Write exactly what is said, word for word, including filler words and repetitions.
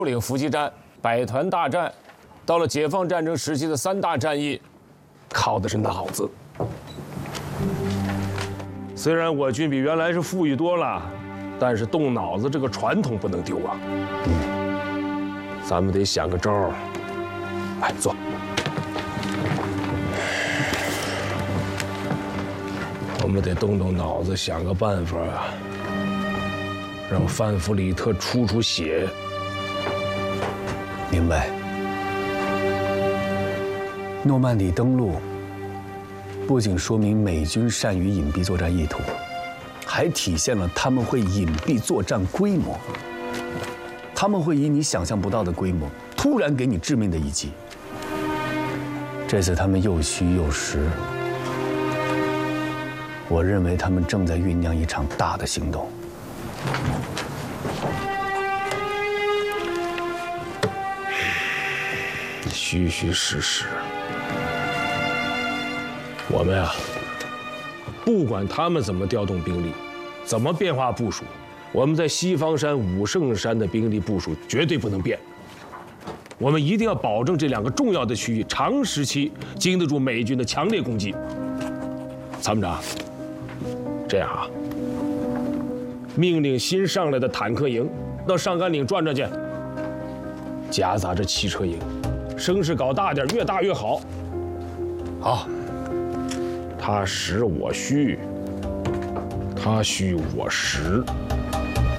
领伏击战、百团大战，到了解放战争时期的三大战役，靠的是脑子。虽然我军比原来是富裕多了，但是动脑子这个传统不能丢啊。咱们得想个招儿。来，坐。我们得动动脑子，想个办法啊，让范弗里特出出血。 明白。诺曼底登陆不仅说明美军善于隐蔽作战意图，还体现了他们会隐蔽作战规模。他们会以你想象不到的规模，突然给你致命的一击。这次他们又虚又实，我认为他们正在酝酿一场大的行动。 虚虚实实，我们呀，不管他们怎么调动兵力，怎么变化部署，我们在西方山、武圣山的兵力部署绝对不能变。我们一定要保证这两个重要的区域长时期经得住美军的强烈攻击。参谋长，这样啊，命令新上来的坦克营到上甘岭转转去，夹杂着汽车营。声势搞大点，越大越好。好，他实我虚，他虚我实。